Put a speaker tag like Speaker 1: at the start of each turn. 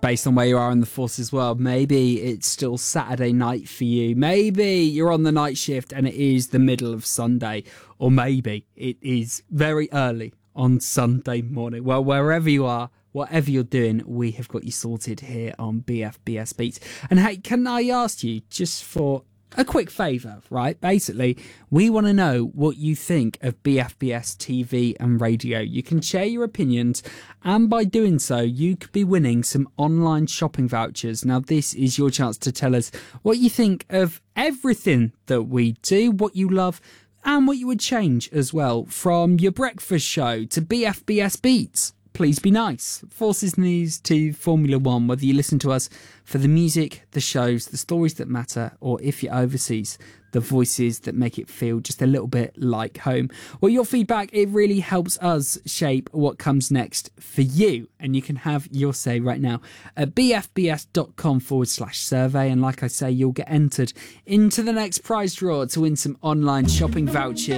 Speaker 1: based on where you are in the force as well. Maybe it's still Saturday night for you. Maybe you're on the night shift and it is the middle of Sunday. Or maybe it is very early on Sunday morning. Well, wherever you are, whatever you're doing, we have got you sorted here on BFBS Beats. And hey, can I ask you, just for a quick favour, right? Basically, we want to know what you think of BFBS TV and radio. You can share your opinions, and by doing so, you could be winning some online shopping vouchers. Now, this is your chance to tell us what you think of everything that we do, what you love, and what you would change as well, from your breakfast show to BFBS Beats. Please be nice. Forces News to Formula One, whether you listen to us for the music, the shows, the stories that matter, or if you're overseas, the voices that make it feel just a little bit like home. Well, your feedback, it really helps us shape what comes next for you. And you can have your say right now at bfbs.com/survey. And like I say, you'll get entered into the next prize draw to win some online shopping vouchers.